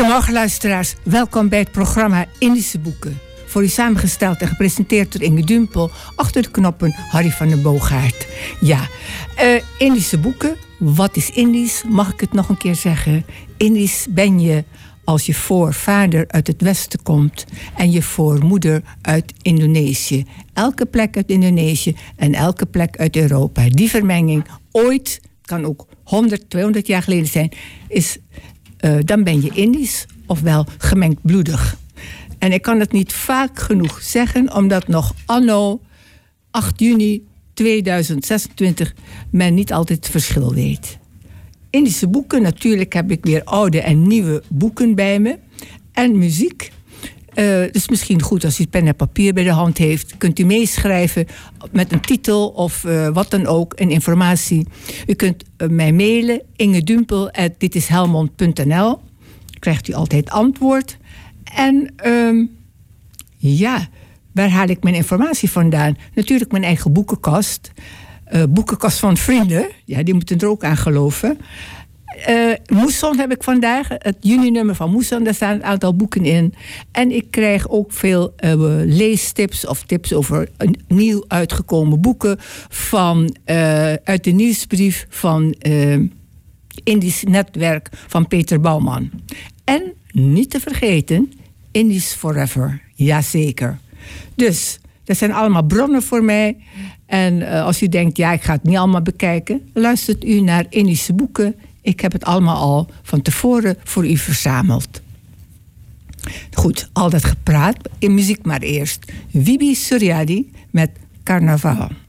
Goedemorgen luisteraars, welkom bij het programma Indische Boeken. Voor u samengesteld en gepresenteerd door Inge Dumpel, achter de knoppen Harry van den Boogaard. Ja, Indische boeken, wat is Indisch? Mag ik het nog een keer zeggen? Indisch ben je als je voorvader uit het Westen komt en je voormoeder uit Indonesië. Elke plek uit Indonesië en elke plek uit Europa. Die vermenging ooit, kan ook 100, 200 jaar geleden zijn, is, dan ben je Indisch, ofwel gemengdbloedig. En ik kan het niet vaak genoeg zeggen, omdat nog anno 8 juni 2026 men niet altijd het verschil weet. Indische boeken, natuurlijk heb ik weer oude en nieuwe boeken bij me. En muziek. Dus misschien goed als u pen en papier bij de hand heeft. Kunt u meeschrijven met een titel of wat dan ook, een informatie. U kunt mij mailen, ingedumpel@ditishelmond.nl. Krijgt u altijd antwoord. En waar haal ik mijn informatie vandaan? Natuurlijk mijn eigen boekenkast. Boekenkast van vrienden. Ja, die moeten er ook aan geloven. Moesson heb ik vandaag. Het juni-nummer van Moesson. Daar staan een aantal boeken in. En ik krijg ook veel leestips of tips over nieuw uitgekomen boeken uit de nieuwsbrief van Indisch Netwerk van Peter Bouwman. En niet te vergeten, Indisch Forever. Jazeker. Dus, dat zijn allemaal bronnen voor mij. En als u denkt, ja, ik ga het niet allemaal bekijken, luistert u naar Indische boeken. Ik heb het allemaal al van tevoren voor u verzameld. Goed, al dat gepraat, in muziek maar eerst. Wibi Suryadi met Carnaval.